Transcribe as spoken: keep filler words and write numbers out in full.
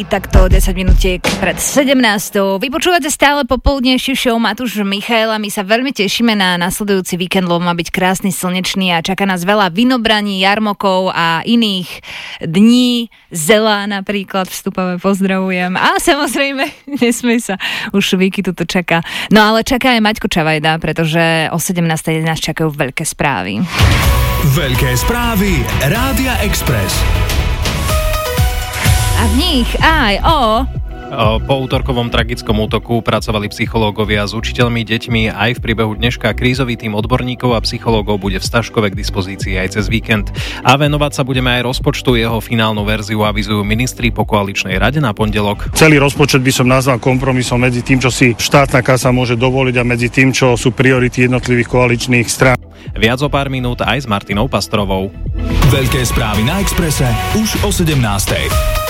Takto desať minútiek pred sedemnástou. Vypočúvate stále popoludnejšiu show Matúš Michaela. My sa veľmi tešíme na nasledujúci víkend, lebo má byť krásny, slnečný a čaká nás veľa vinobraní, jarmokov a iných dní. Zela napríklad vstupové pozdravujem. A samozrejme, nesmej sa, už Viki tu čaká. No ale čaká aj Maťko Čavajda, pretože o sedemnástej nás čakajú veľké správy. Veľké správy Rádia Express. A v nich aj o... Po útorkovom tragickom útoku pracovali psychológovia s učiteľmi, deťmi. Aj v priebehu dneška krízový tím odborníkov a psychológov bude v Staškove k dispozícii aj cez víkend. A venovať sa budeme aj rozpočtu. Jeho finálnu verziu avizujú ministri po koaličnej rade na pondelok. Celý rozpočet by som nazval kompromisom medzi tým, čo si štátna kasa môže dovoliť, a medzi tým, čo sú priority jednotlivých koaličných strán. Viac o pár minút aj s Martinou Pastrovou. Veľké správy na Expresse už o sedemnástej.